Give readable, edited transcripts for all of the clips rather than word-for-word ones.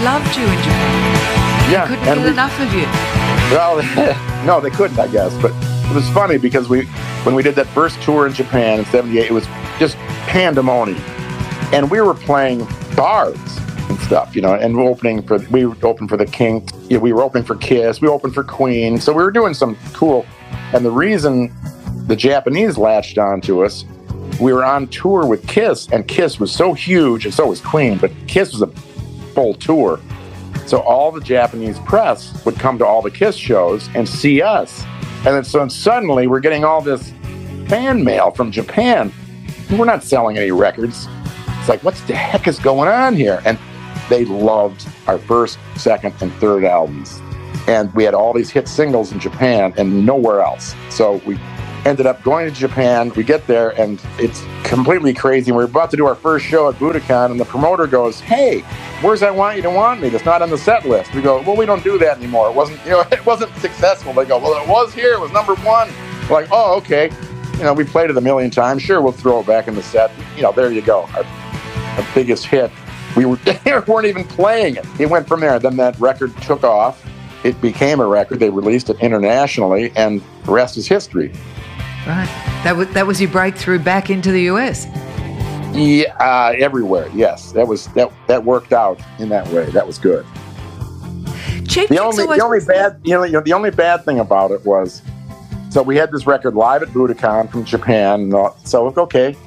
loved you in Japan. Yeah, They couldn't get enough of you. Well, no, they couldn't, I guess. But it was funny because when we did that first tour in Japan in '78, it was just pandemonium. And we were playing bars and stuff, and we opened for the Kinks, we were opening for Kiss, we opened for Queen. So we were doing some cool. And the reason the Japanese latched onto us, we were on tour with Kiss, and Kiss was so huge, and so was Queen, but Kiss was a full tour. So all the Japanese press would come to all the Kiss shows and see us. And then so suddenly we're getting all this fan mail from Japan. We're not selling any records. It's like, what the heck is going on here? And they loved our first, second, and third albums. And we had all these hit singles in Japan and nowhere else. So we ended up going to Japan. We get there, and it's completely crazy. We're about to do our first show at Budokan, and the promoter goes, "Hey, where's I Want You to Want Me? That's not on the set list." We go, "Well, we don't do that anymore. It wasn't successful." They go, "Well, it was here. It was number one." We're like, "Oh, okay. We played it a million times. Sure, we'll throw it back in the set." There you go. Our biggest hit. We weren't even playing it. It went from there. Then that record took off. It became a record. They released it internationally, and the rest is history. Right. That was your breakthrough back into the US. Yeah, everywhere. Yes, that worked out in that way. That was good. The only bad thing about it was, so we had this record live at Budokan from Japan. So okay,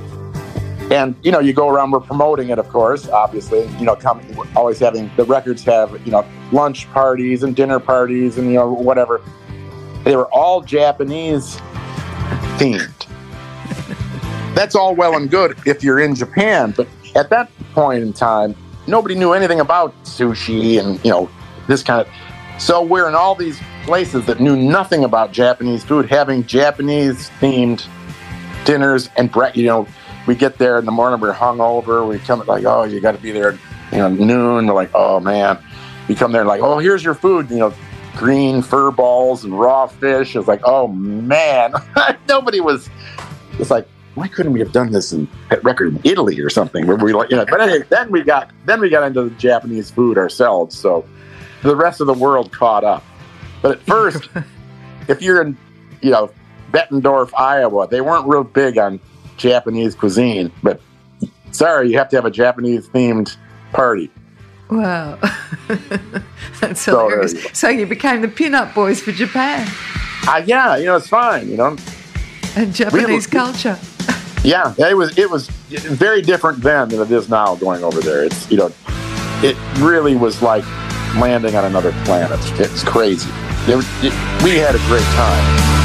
and you go around. We're promoting it, of course. Obviously, always having the records have lunch parties and dinner parties and whatever. They were all Japanese themed. That's all well and good if you're in Japan, but at that point in time, nobody knew anything about sushi and this kind of. So we're in all these places that knew nothing about Japanese food, having Japanese themed dinners and we get there in the morning, we're hungover. We come like, oh, you got to be there at noon. We're like, oh man. We come there like, oh, here's your food. Green fur balls and raw fish. It's like, oh man, nobody was. It's like, why couldn't we have done this at record in Italy or something? Where we But anyway, then we got into the Japanese food ourselves. So the rest of the world caught up. But at first, if you're in, Bettendorf, Iowa, they weren't real big on Japanese cuisine. But sorry, you have to have a Japanese themed party. Wow. That's hilarious. So you became the pin-up boys for Japan. Yeah, it's fine, And Japanese culture. Yeah, it was very different then than it is now going over there. It's, it really was like landing on another planet. It's crazy. We had a great time.